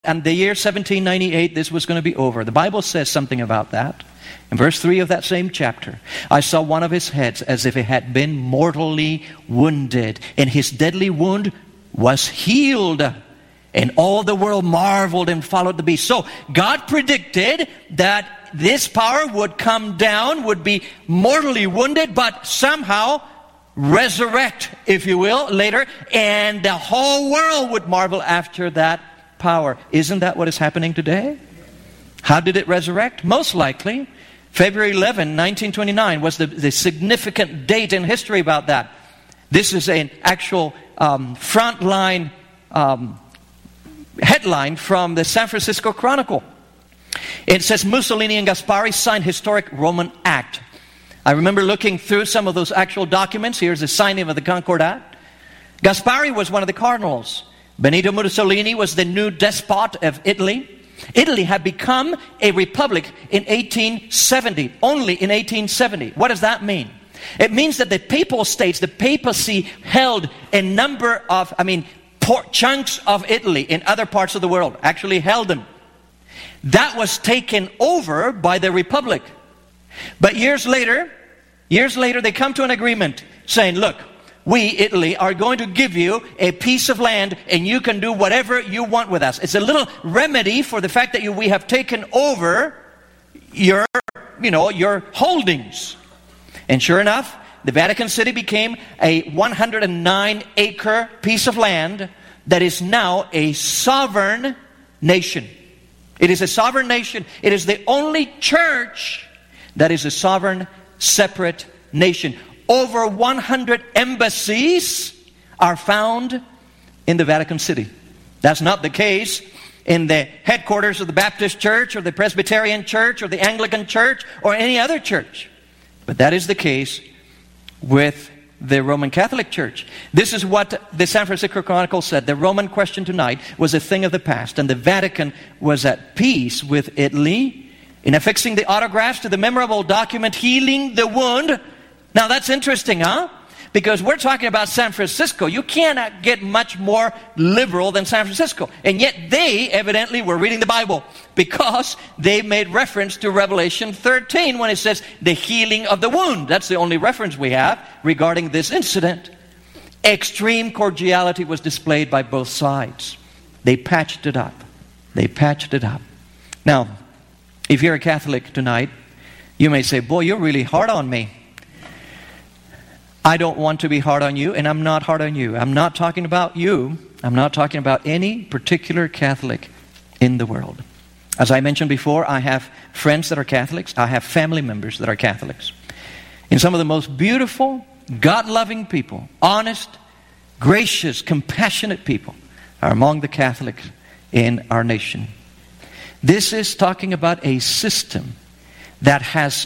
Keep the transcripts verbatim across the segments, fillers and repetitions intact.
and the year seventeen ninety-eight, this was going to be over. The Bible says something about that. In verse three of that same chapter, I saw one of his heads as if it had been mortally wounded, and his deadly wound was healed. And all the world marveled and followed the beast. So God predicted that this power would come down, would be mortally wounded, but somehow resurrect, if you will, later. And the whole world would marvel after that power. Isn't that what is happening today? How did it resurrect? Most likely, February eleventh, nineteen twenty-nine was the, the significant date in history about that. This is an actual um, frontline um headline from the San Francisco Chronicle. It says Mussolini and Gaspari signed historic Roman act. I remember looking through some of those actual documents. Here's the signing of the Concordat. Gaspari was one of the cardinals. Benito Mussolini was the new despot of Italy. Italy had become a republic in eighteen seventy, only in eighteen seventy. What does that mean? It means that the papal states, the papacy held a number of, I mean, chunks of Italy in other parts of the world, actually held them. That was taken over by the Republic. But years later, years later they come to an agreement saying, look, we, Italy, are going to give you a piece of land and you can do whatever you want with us. It's a little remedy for the fact that you, we have taken over your, you know, your holdings. And sure enough, the Vatican City became a one hundred nine acre piece of land that is now a sovereign nation. It is a sovereign nation. It is the only church that is a sovereign, separate nation. Over one hundred embassies are found in the Vatican City. That's not the case in the headquarters of the Baptist Church or the Presbyterian Church or the Anglican Church or any other church. But that is the case with the Roman Catholic Church. This is what the San Francisco Chronicle said. The Roman question tonight was a thing of the past, and the Vatican was at peace with Italy in affixing the autographs to the memorable document healing the wound. Now that's interesting, huh? Because we're talking about San Francisco. You cannot get much more liberal than San Francisco. And yet they evidently were reading the Bible, because they made reference to Revelation thirteen when it says the healing of the wound. That's the only reference we have regarding this incident. Extreme cordiality was displayed by both sides. They patched it up. They patched it up. Now, if you're a Catholic tonight, you may say, boy, you're really hard on me. I don't want to be hard on you, and I'm not hard on you. I'm not talking about you. I'm not talking about any particular Catholic in the world. As I mentioned before, I have friends that are Catholics. I have family members that are Catholics. And some of the most beautiful, God-loving people, honest, gracious, compassionate people are among the Catholics in our nation. This is talking about a system that has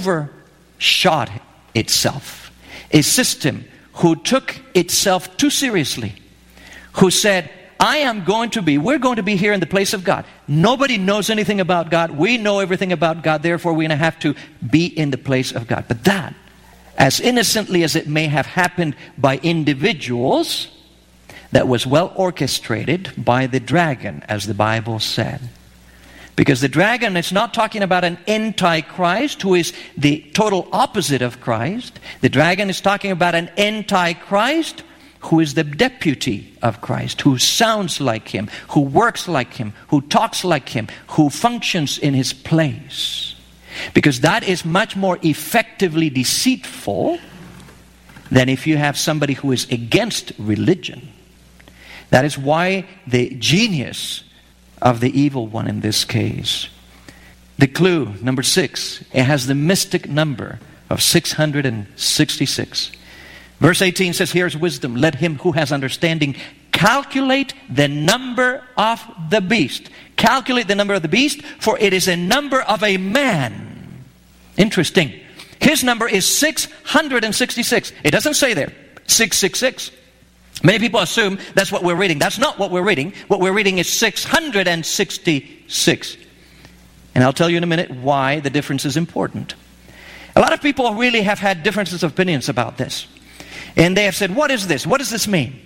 overshot itself. A system who took itself too seriously, who said, I am going to be, we're going to be here in the place of God. Nobody knows anything about God. We know everything about God. Therefore, we're going to have to be in the place of God. But that, as innocently as it may have happened by individuals, that was well orchestrated by the dragon, as the Bible said. Because the dragon is not talking about an antichrist who is the total opposite of Christ. The dragon is talking about an antichrist who is the deputy of Christ, who sounds like him, who works like him, who talks like him, who functions in his place. Because that is much more effectively deceitful than if you have somebody who is against religion. That is why the genius of the evil one in this case. The clue, number six, it has the mystic number of six hundred sixty-six. Verse eighteen says, here's wisdom. Let him who has understanding calculate the number of the beast. Calculate the number of the beast, for it is a number of a man. Interesting. His number is six hundred sixty-six. It doesn't say there, six six six. Many people assume that's what we're reading. That's not what we're reading. What we're reading is six hundred sixty-six. And I'll tell you in a minute why the difference is important. A lot of people really have had differences of opinions about this. And they have said, what is this? What does this mean?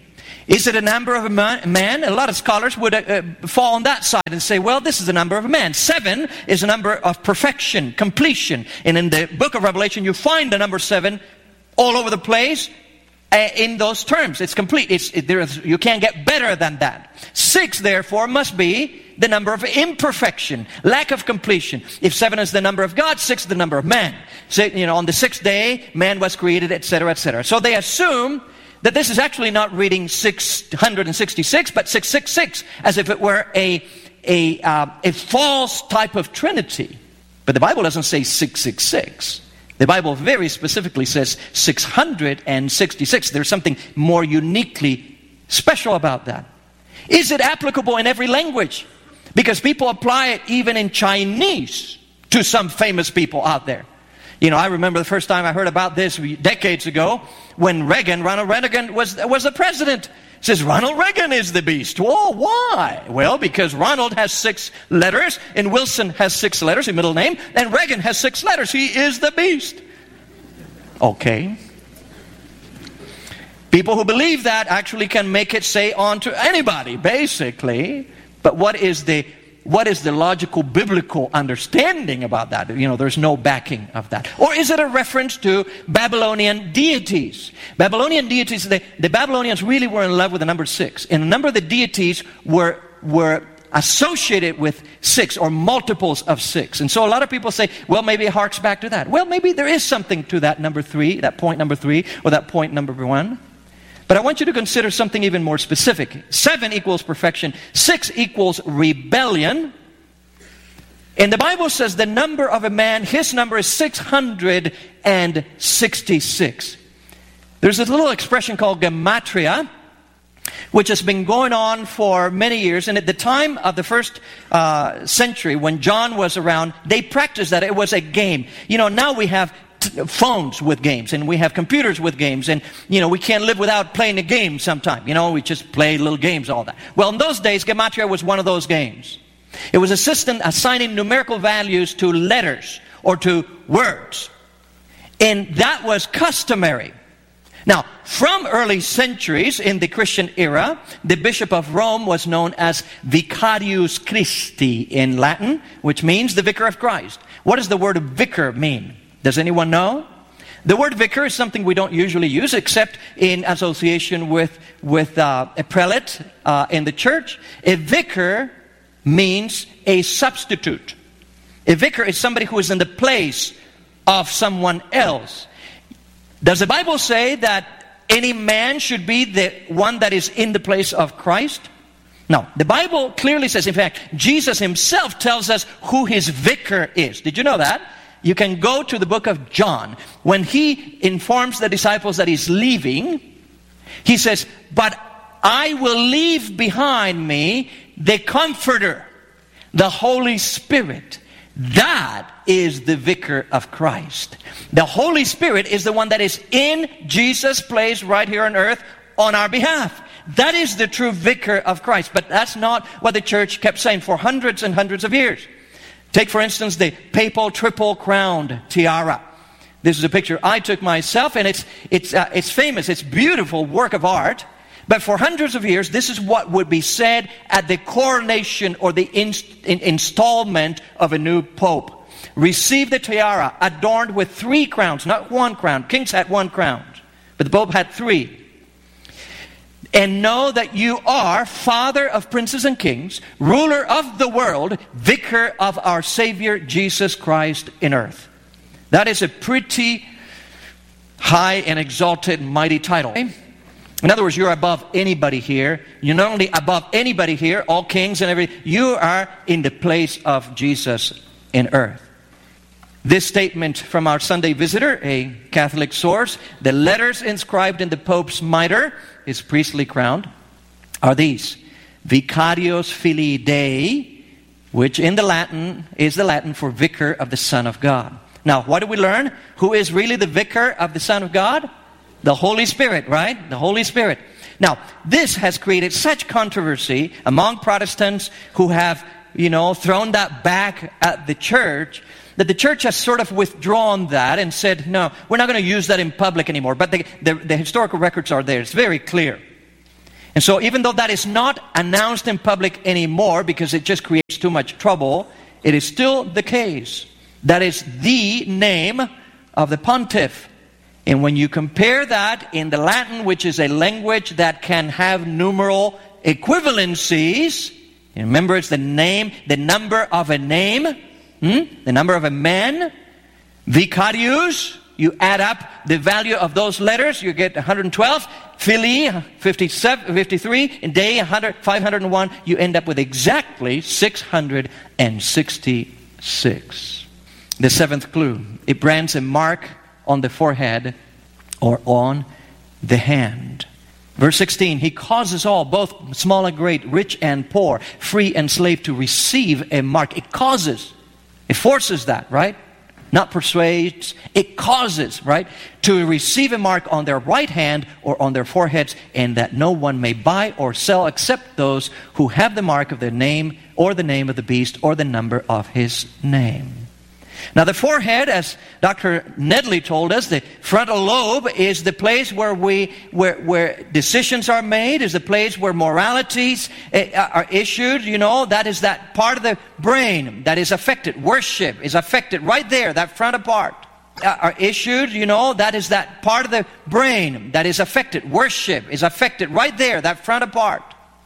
Is it a number of a man? A lot of scholars would uh, fall on that side and say, well, this is the number of a man. Seven is a number of perfection, completion. And in the book of Revelation, you find the number seven all over the place uh, in those terms. It's complete. It's, it, there is, you can't get better than that. Six, therefore, must be the number of imperfection, lack of completion. If seven is the number of God, six is the number of man. So, you know, on the sixth day, man was created, et cetera, et cetera. So they assume that this is actually not reading six hundred sixty-six, but six six six, as if it were a, a, uh, a false type of Trinity. But the Bible doesn't say six six six. The Bible very specifically says six hundred sixty-six. There's something more uniquely special about that. Is it applicable in every language? Because people apply it even in Chinese to some famous people out there. You know, I remember the first time I heard about this decades ago when Reagan, Ronald Reagan was, was the president. It says, Ronald Reagan is the beast. Whoa, why? Well, because Ronald has six letters and Wilson has six letters, a middle name, and Reagan has six letters. He is the beast. Okay. People who believe that actually can make it say on to anybody, basically. But what is the What is the logical biblical understanding about that? You know, there's no backing of that. Or is it a reference to Babylonian deities? Babylonian deities, the, the Babylonians really were in love with the number six. And a number of the deities were, were associated with six or multiples of six. And so a lot of people say, well, maybe it harks back to that. Well, maybe there is something to that number three, that point number three, or that point number one. But I want you to consider something even more specific. Seven equals perfection. Six equals rebellion. And the Bible says the number of a man, his number is six hundred sixty-six. There's this little expression called gematria, which has been going on for many years. And at the time of the first uh, century, when John was around, they practiced that. It was a game. You know, now we have phones with games, and we have computers with games, and you know we can't live without playing a game sometime. You know, we just play little games, all that. Well, in those days, gematria was one of those games. It was a system assigning numerical values to letters or to words, and that was customary. Now, from early centuries in the Christian era, the Bishop of Rome was known as Vicarius Christi in Latin, which means the Vicar of Christ. What does the word vicar mean? Does anyone know? The word vicar is something we don't usually use except in association with, with uh, a prelate uh, in the church. A vicar means a substitute. A vicar is somebody who is in the place of someone else. Does the Bible say that any man should be the one that is in the place of Christ? No. The Bible clearly says, in fact, Jesus himself tells us who his vicar is. Did you know that? You can go to the book of John. When he informs the disciples that he's leaving, he says, but I will leave behind me the Comforter, the Holy Spirit. That is the vicar of Christ. The Holy Spirit is the one that is in Jesus' place right here on earth on our behalf. That is the true vicar of Christ. But that's not what the church kept saying for hundreds and hundreds of years. Take, for instance, the papal triple-crowned tiara. This is a picture I took myself, and it's it's uh, it's famous. It's beautiful work of art. But for hundreds of years, this is what would be said at the coronation or the inst- in installment of a new pope. Receive the tiara adorned with three crowns, not one crown. Kings had one crown, but the pope had three. And know that you are Father of princes and kings, ruler of the world, vicar of our Savior Jesus Christ in earth. That is a pretty high and exalted, mighty title. In other words, you're above anybody here. You're not only above anybody here, all kings and everything. You are in the place of Jesus in earth. This statement from our Sunday visitor, a Catholic source, the letters inscribed in the Pope's mitre, his priestly crown, are these. Vicarius Filii Dei, which in the Latin is the Latin for vicar of the Son of God. Now, what do we learn? Who is really the vicar of the Son of God? The Holy Spirit, right? The Holy Spirit. Now, this has created such controversy among Protestants who have, you know, thrown that back at the church, that the church has sort of withdrawn that and said, no, we're not going to use that in public anymore. But the, the, the historical records are there. It's very clear. And so even though that is not announced in public anymore because it just creates too much trouble, it is still the case. That is the name of the pontiff. And when you compare that in the Latin, which is a language that can have numeral equivalencies, remember it's the name, the number of a name, hmm? the number of a man, vicarius, you add up the value of those letters, you get one hundred twelve, Filii, fifty-seven, fifty-three, and Dei, five hundred one, you end up with exactly six hundred sixty-six. The seventh clue, it brands a mark on the forehead or on the hand. Verse sixteen, he causes all, both small and great, rich and poor, free and slave, to receive a mark. It causes, it forces that, right? Not persuades, it causes, right? To receive a mark on their right hand or on their foreheads, and that no one may buy or sell except those who have the mark of their name or the name of the beast or the number of his name. Now the forehead, as Doctor Nedley told us, the frontal lobe is the place where we where where decisions are made, is the place where moralities are issued. You know, that is that part of the brain that is affected. Worship is affected right there, that frontal part. Are issued, you know, that is that part of the brain that is affected. Worship is affected right there, that frontal part.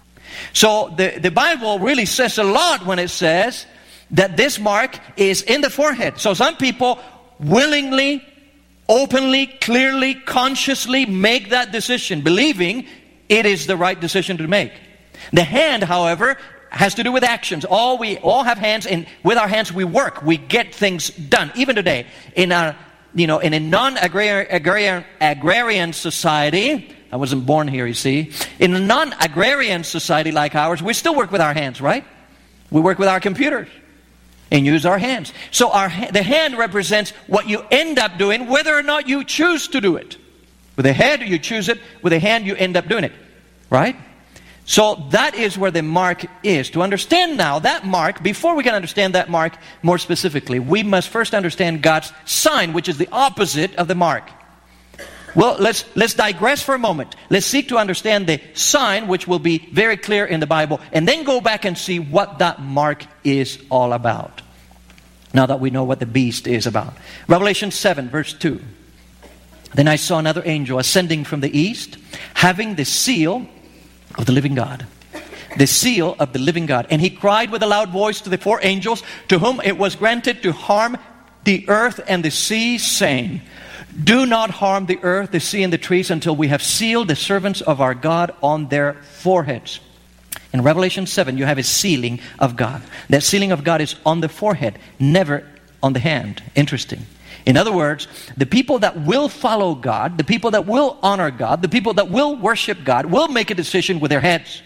So the, the Bible really says a lot when it says that this mark is in the forehead. So some people willingly, openly, clearly, consciously make that decision, believing it is the right decision to make. The hand, however, has to do with actions. All we all have hands, and with our hands we work. We get things done. Even today, in a you know in a non-agrarian agrarian, agrarian society, I wasn't born here, you see. In a non-agrarian society like ours, we still work with our hands, right? We work with our computers and use our hands. So our the hand represents what you end up doing, whether or not you choose to do it. With a head, you choose it. With a hand, you end up doing it. Right? So that is where the mark is. To understand now that mark, before we can understand that mark more specifically, we must first understand God's sign, which is the opposite of the mark. Well, let's let's digress for a moment. Let's seek to understand the sign, which will be very clear in the Bible, and then go back and see what that mark is all about. Now that we know what the beast is about. Revelation seven, verse two. Then I saw another angel ascending from the east, having the seal of the living God. The seal of the living God. And he cried with a loud voice to the four angels, to whom it was granted to harm the earth and the sea, saying, do not harm the earth, the sea, and the trees until we have sealed the servants of our God on their foreheads. In Revelation seven, you have a sealing of God. That sealing of God is on the forehead, never on the hand. Interesting. In other words, the people that will follow God, the people that will honor God, the people that will worship God, will make a decision with their heads.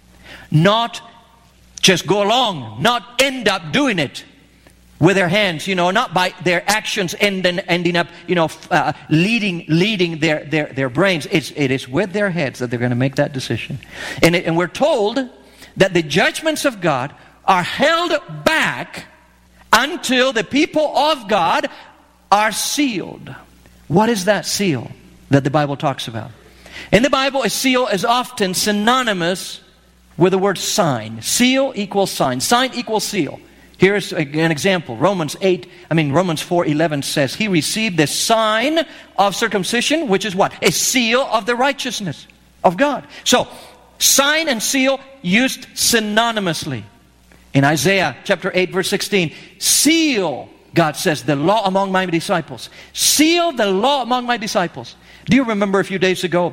Not just go along, not end up doing it with their hands, you know, not by their actions ending, ending up, you know, uh, leading leading their, their, their brains. It's, it is with their heads that they're going to make that decision. And, it, and we're told that the judgments of God are held back until the people of God are sealed. What is that seal that the Bible talks about? In the Bible, a seal is often synonymous with the word sign. Seal equals sign. Sign equals seal. Here's an example. Romans eight, I mean Romans four eleven says, he received the sign of circumcision, which is what? A seal of the righteousness of God. So, sign and seal used synonymously. In Isaiah chapter eight, verse sixteen, seal, God says, the law among my disciples. Seal the law among my disciples. Do you remember a few days ago,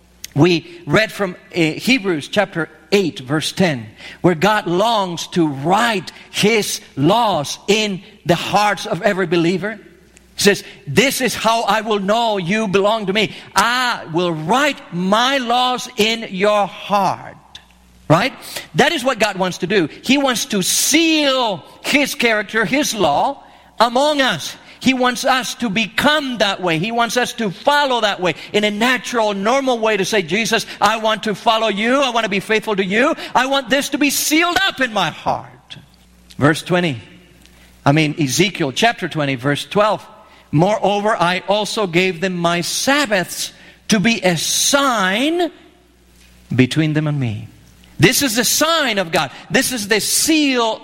we read from uh, Hebrews chapter eight, verse ten, where God longs to write His laws in the hearts of every believer. He says, this is how I will know you belong to me. I will write my laws in your heart. Right? That is what God wants to do. He wants to seal His character, His law, among us. He wants us to become that way. He wants us to follow that way in a natural, normal way, to say, Jesus, I want to follow you. I want to be faithful to you. I want this to be sealed up in my heart. Verse twenty. I mean, Ezekiel chapter twenty, verse twelve. Moreover, I also gave them my Sabbaths to be a sign between them and me. This is the sign of God. This is the seal